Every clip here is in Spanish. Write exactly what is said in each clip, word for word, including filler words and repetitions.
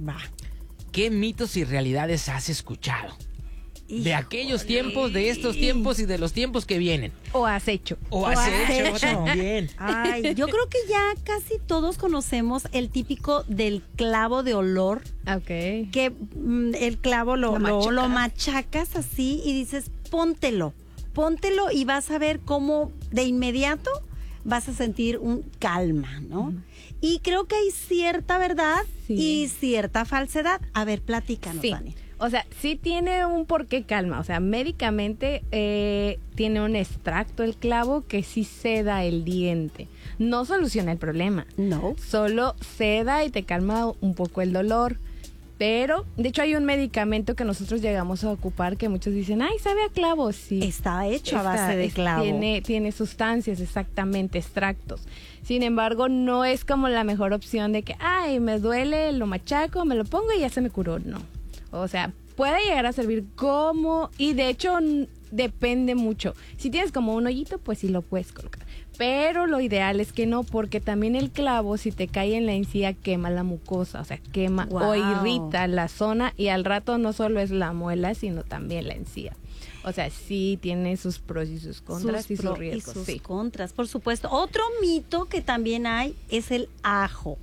Va. ¿Qué mitos y realidades has escuchado? Híjole. De aquellos tiempos, de estos tiempos y de los tiempos que vienen. O has hecho. O has has hecho hecho. también. Ay, yo creo que ya casi todos conocemos el típico del clavo de olor, Ok. que mm, el clavo lo, Lo lo, machacas. lo machacas así y dices, póntelo, póntelo y vas a ver cómo de inmediato vas a sentir un calma, ¿no? Uh-huh. Y creo que hay cierta verdad Sí. y cierta falsedad. A ver, platícanos, Sí. Dani. O sea, sí tiene un porqué calma. O sea, médicamente eh, tiene un extracto el clavo que sí seda el diente. No soluciona el problema. No. Solo seda y te calma un poco el dolor. Pero, de hecho, hay un medicamento que nosotros llegamos a ocupar que muchos dicen, ay, sabe a clavo. Sí. Está hecho a base de es- clavo. Tiene, tiene sustancias, exactamente, extractos. Sin embargo, no es como la mejor opción de que, ay, me duele, lo machaco, me lo pongo y ya se me curó. No. O sea, puede llegar a servir como... Y de hecho, n- depende mucho. Si tienes como un hoyito, pues sí lo puedes colocar. Pero lo ideal es que no, porque también el clavo, si te cae en la encía, quema la mucosa. O sea, quema Wow. o irrita la zona. Y al rato no solo es la muela, sino también la encía. O sea, sí tiene sus pros y sus contras y pro sus riesgos. y sus Sí. contras, por supuesto. Otro mito que también hay es el ajo.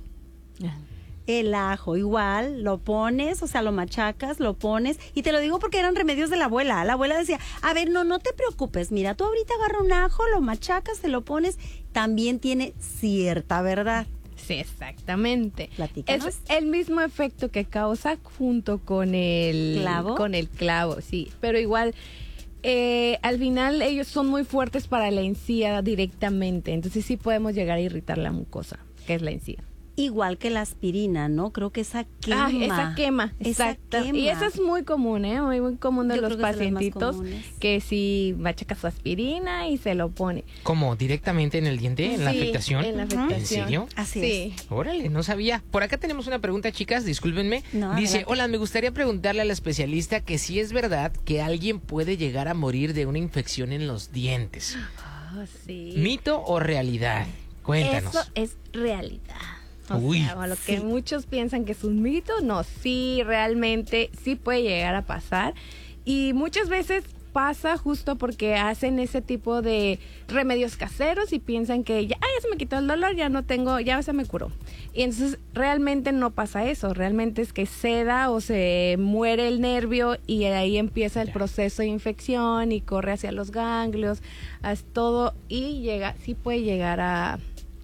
El ajo, igual, lo pones, o sea, lo machacas, lo pones, y te lo digo porque eran remedios de la abuela. La abuela decía, a ver, no, no te preocupes, mira, tú ahorita agarra un ajo, lo machacas, te lo pones, también tiene cierta verdad. Sí, exactamente. Platícanos. Es el mismo efecto que causa junto con el ¿Clavo? Con el clavo, sí. Pero igual, eh, al final ellos son muy fuertes para la encía directamente. Entonces sí podemos llegar a irritar la mucosa, que es la encía. Igual que la aspirina, ¿no? Creo que esa quema. Ah, esa quema, Esa exacto. quema. Y eso es muy común, ¿eh? Muy, muy común de Yo los creo que es de las más pacientitos comunes. que si machaca su aspirina y se lo pone. ¿Cómo? ¿Directamente en el diente? ¿En la Sí, afectación? en la Ujú. afectación. ¿En serio? Así Sí. es. Órale, no sabía. Por acá tenemos una pregunta, chicas, discúlpenme. No, Dice, adelante. hola, me gustaría preguntarle a la especialista que si es verdad que alguien puede llegar a morir de una infección en los dientes. Ah, sí. ¿Mito o realidad? Cuéntanos. Eso es realidad. O Uy. sea, lo que Sí. muchos piensan que es un mito, no, sí, realmente sí puede llegar a pasar. Y muchas veces pasa justo porque hacen ese tipo de remedios caseros y piensan que ya, ah, ya se me quitó el dolor, ya no tengo, ya se me curó. Y entonces realmente no pasa eso, realmente es que ceda o se muere el nervio y ahí empieza el Ya. proceso de infección y corre hacia los ganglios, haz todo y llega, sí puede llegar a,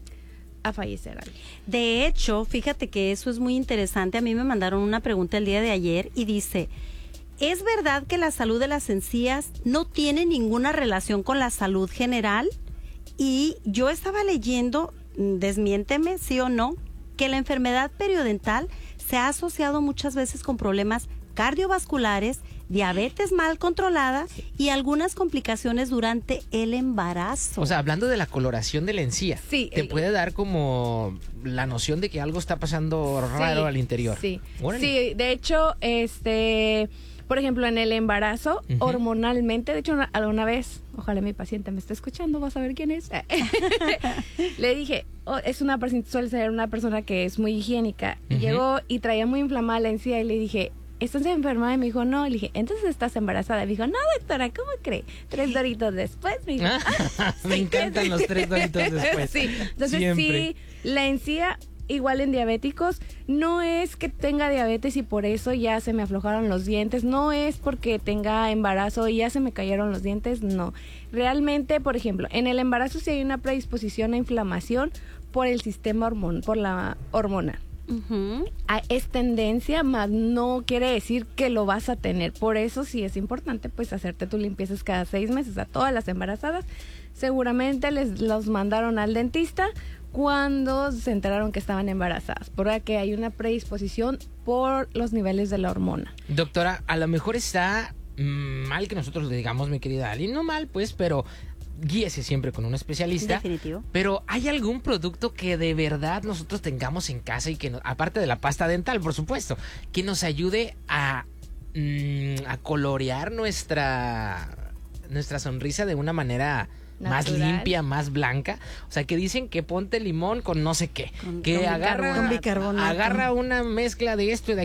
a fallecer alguien. De hecho, fíjate que eso es muy interesante. A mí me mandaron una pregunta el día de ayer y dice, ¿es verdad que la salud de las encías no tiene ninguna relación con la salud general? Y yo estaba leyendo, mm, desmiénteme, sí o no, que la enfermedad periodontal se ha asociado muchas veces con problemas cardiovasculares, diabetes mal controlada y algunas complicaciones durante el embarazo. O sea, hablando de la coloración de la encía, Sí, te el- puede dar como la noción de que algo está pasando raro Sí, al interior. Sí, Órale. sí, de hecho, este, por ejemplo, en el embarazo, Ujú. hormonalmente, de hecho, una, alguna vez, ojalá mi paciente me esté escuchando, vas a ver quién es. Le dije, oh, es una paciente, suele ser una persona que es muy higiénica. Y Ujú. llegó y traía muy inflamada la encía y le dije, ¿estás enferma? Y me dijo, no. Le dije, entonces estás embarazada. Me dijo, no, doctora, ¿cómo cree? Tres doritos después. Me dijo, Ah, me sí, encantan sí. los tres doritos después. Sí, entonces Siempre. sí, la encía, igual en diabéticos, no es que tenga diabetes y por eso ya se me aflojaron los dientes, no es porque tenga embarazo y ya se me cayeron los dientes, no. Realmente, por ejemplo, en el embarazo sí hay una predisposición a inflamación por el sistema hormon, por la hormona. Ujú. Ah, es tendencia, más no quiere decir que lo vas a tener. Por eso sí es importante pues hacerte tus limpiezas cada seis meses a todas las embarazadas. Seguramente les los mandaron al dentista cuando se enteraron que estaban embarazadas, porque hay una predisposición por los niveles de la hormona. Doctora, a lo mejor está mm, mal que nosotros le digamos, mi querida Ali, no mal pues, pero guíese siempre con un especialista. Definitivo. Pero ¿hay algún producto que de verdad nosotros tengamos en casa y que, no- aparte de la pasta dental, por supuesto, que nos ayude a, mm, a colorear nuestra, nuestra sonrisa de una manera más Natural. limpia, más blanca? O sea, que dicen que ponte limón con no sé qué. Con- que con agarra, bicarbonato. Con bicarbonato. agarra una mezcla de esto y de